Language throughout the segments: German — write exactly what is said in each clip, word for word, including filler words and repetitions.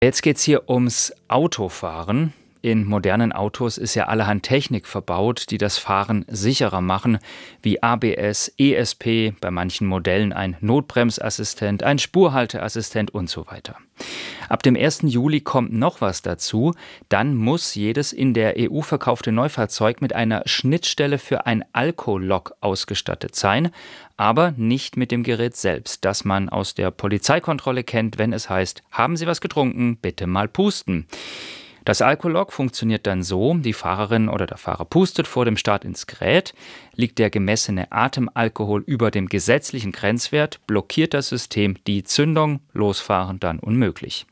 Jetzt geht's hier ums Autofahren. In modernen Autos ist ja allerhand Technik verbaut, die das Fahren sicherer machen, wie A B S, E S P, bei manchen Modellen ein Notbremsassistent, ein Spurhalteassistent und so weiter. Ab dem ersten Juli kommt noch was dazu. Dann muss jedes in der E U verkaufte Neufahrzeug mit einer Schnittstelle für ein Alkolog ausgestattet sein, aber nicht mit dem Gerät selbst, das man aus der Polizeikontrolle kennt, wenn es heißt, haben Sie was getrunken, bitte mal pusten. Das Alkolog funktioniert dann so, die Fahrerin oder der Fahrer pustet vor dem Start ins Gerät, liegt der gemessene Atemalkohol über dem gesetzlichen Grenzwert, blockiert das System die Zündung, losfahren dann unmöglich.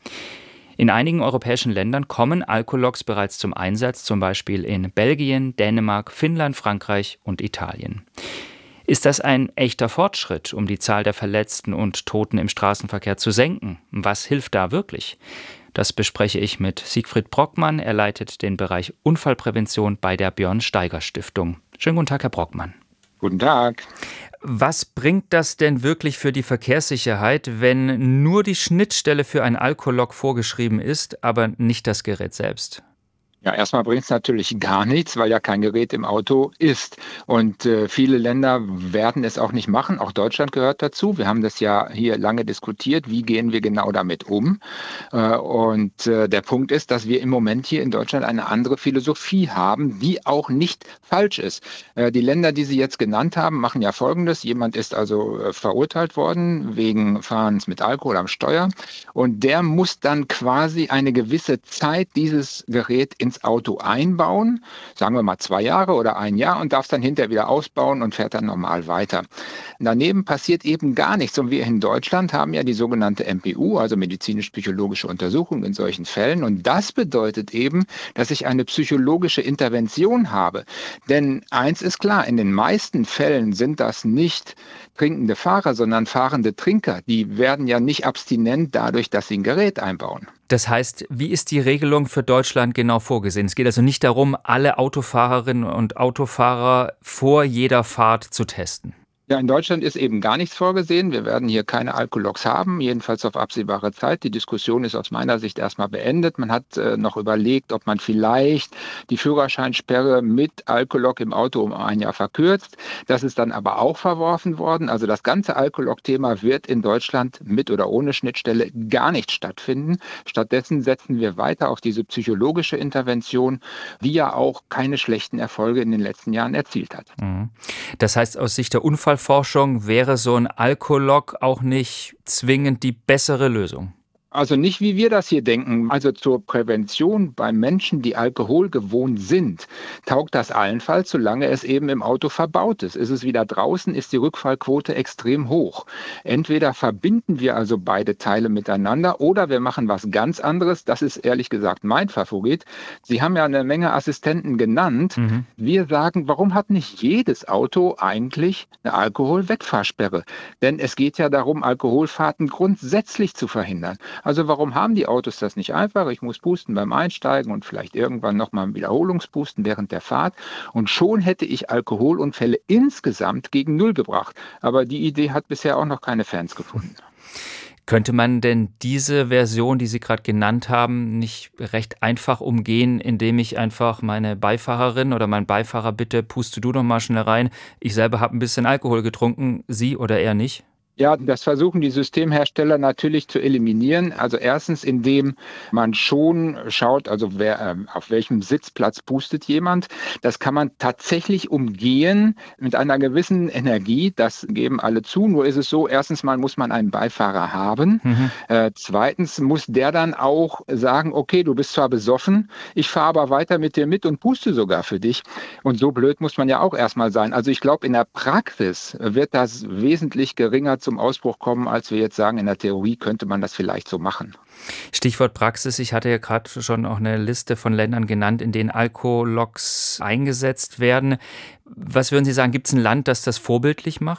In einigen europäischen Ländern kommen Alkologs bereits zum Einsatz, zum Beispiel in Belgien, Dänemark, Finnland, Frankreich und Italien. Ist das ein echter Fortschritt, um die Zahl der Verletzten und Toten im Straßenverkehr zu senken? Was hilft da wirklich? Das bespreche ich mit Siegfried Brockmann. Er leitet den Bereich Unfallprävention bei der Björn-Steiger-Stiftung. Schönen guten Tag, Herr Brockmann. Guten Tag. Was bringt das denn wirklich für die Verkehrssicherheit, wenn nur die Schnittstelle für ein Alkolog vorgeschrieben ist, aber nicht das Gerät selbst? Ja, erstmal bringt es natürlich gar nichts, weil ja kein Gerät im Auto ist. Und äh, viele Länder werden es auch nicht machen. Auch Deutschland gehört dazu. Wir haben das ja hier lange diskutiert. Wie gehen wir genau damit um? Äh, und äh, der Punkt ist, dass wir im Moment hier in Deutschland eine andere Philosophie haben, die auch nicht falsch ist. Äh, die Länder, die Sie jetzt genannt haben, machen ja Folgendes. Jemand ist also äh, verurteilt worden wegen Fahrens mit Alkohol am Steuer. Und der muss dann quasi eine gewisse Zeit dieses Gerät in ins Auto einbauen, sagen wir mal zwei Jahre oder ein Jahr und darf es dann hinterher wieder ausbauen und fährt dann normal weiter. Daneben passiert eben gar nichts und wir in Deutschland haben ja die sogenannte M P U, also medizinisch-psychologische Untersuchung in solchen Fällen und das bedeutet eben, dass ich eine psychologische Intervention habe. Denn eins ist klar, in den meisten Fällen sind das nicht trinkende Fahrer, sondern fahrende Trinker. Die werden ja nicht abstinent dadurch, dass sie ein Gerät einbauen. Das heißt, wie ist die Regelung für Deutschland genau vorgesehen? Es geht also nicht darum, alle Autofahrerinnen und Autofahrer vor jeder Fahrt zu testen. Ja, in Deutschland ist eben gar nichts vorgesehen. Wir werden hier keine Alkologs haben, jedenfalls auf absehbare Zeit. Die Diskussion ist aus meiner Sicht erstmal beendet. Man hat äh, noch überlegt, ob man vielleicht die Führerscheinsperre mit Alkolog im Auto um ein Jahr verkürzt. Das ist dann aber auch verworfen worden. Also das ganze Alkolog-Thema wird in Deutschland mit oder ohne Schnittstelle gar nicht stattfinden. Stattdessen setzen wir weiter auf diese psychologische Intervention, die ja auch keine schlechten Erfolge in den letzten Jahren erzielt hat. Das heißt, aus Sicht der Unfallforschung wäre so ein Alkolog auch nicht zwingend die bessere Lösung? Also nicht, wie wir das hier denken. Also zur Prävention bei Menschen, die Alkohol gewohnt sind, taugt das allenfalls, solange es eben im Auto verbaut ist. Ist es wieder draußen, ist die Rückfallquote extrem hoch. Entweder verbinden wir also beide Teile miteinander oder wir machen was ganz anderes. Das ist ehrlich gesagt mein Favorit. Sie haben ja eine Menge Assistenten genannt. Mhm. Wir sagen, warum hat nicht jedes Auto eigentlich eine Alkoholwegfahrsperre? Denn es geht ja darum, Alkoholfahrten grundsätzlich zu verhindern. Also warum haben die Autos das nicht einfach? Ich muss pusten beim Einsteigen und vielleicht irgendwann nochmal ein Wiederholungspusten während der Fahrt. Und schon hätte ich Alkoholunfälle insgesamt gegen Null gebracht. Aber die Idee hat bisher auch noch keine Fans gefunden. Könnte man denn diese Version, die Sie gerade genannt haben, nicht recht einfach umgehen, indem ich einfach meine Beifahrerin oder meinen Beifahrer bitte, puste du doch mal schnell rein. Ich selber habe ein bisschen Alkohol getrunken, Sie oder er nicht? Ja, das versuchen die Systemhersteller natürlich zu eliminieren. Also erstens, indem man schon schaut, also wer, äh, auf welchem Sitzplatz pustet jemand. Das kann man tatsächlich umgehen mit einer gewissen Energie. Das geben alle zu. Nur ist es so, erstens mal muss man einen Beifahrer haben. Mhm. Äh, zweitens muss der dann auch sagen, okay, du bist zwar besoffen, ich fahre aber weiter mit dir mit und puste sogar für dich. Und so blöd muss man ja auch erstmal sein. Also ich glaube, in der Praxis wird das wesentlich geringer zu zum Ausbruch kommen, als wir jetzt sagen, in der Theorie könnte man das vielleicht so machen. Stichwort Praxis. Ich hatte ja gerade schon auch eine Liste von Ländern genannt, in denen Alkologs eingesetzt werden. Was würden Sie sagen, gibt es ein Land, das das vorbildlich macht?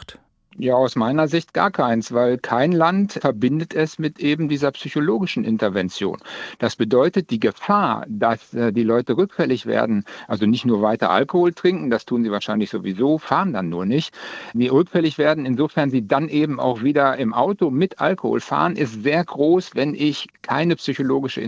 Ja, aus meiner Sicht gar keins, weil kein Land verbindet es mit eben dieser psychologischen Intervention. Das bedeutet, die Gefahr, dass äh, die Leute rückfällig werden, also nicht nur weiter Alkohol trinken, das tun sie wahrscheinlich sowieso, fahren dann nur nicht, die rückfällig werden, insofern sie dann eben auch wieder im Auto mit Alkohol fahren, ist sehr groß, wenn ich keine psychologische